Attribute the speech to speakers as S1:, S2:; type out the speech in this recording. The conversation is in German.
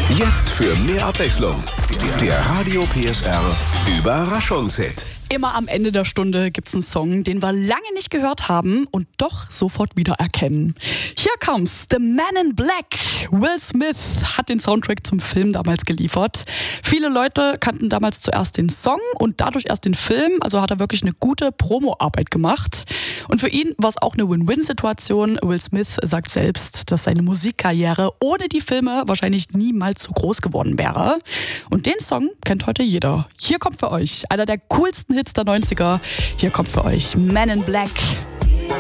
S1: Jetzt für mehr Abwechslung. Der Radio PSR Überraschungshit.
S2: Immer am Ende der Stunde gibt's einen Song, den wir lange nicht gehört haben und doch sofort wiedererkennen. Hier kommt's, The Man in Black. Will Smith hat den Soundtrack zum Film damals geliefert. Viele Leute kannten damals zuerst den Song und dadurch erst den Film, also hat er wirklich eine gute Promo-Arbeit gemacht. Und für ihn war es auch eine Win-Win-Situation. Will Smith sagt selbst, dass seine Musikkarriere ohne die Filme wahrscheinlich niemals so groß geworden wäre. Und den Song kennt heute jeder. Hier kommt für euch einer der coolsten Hits der 90er. Hier kommt für euch Man in Black.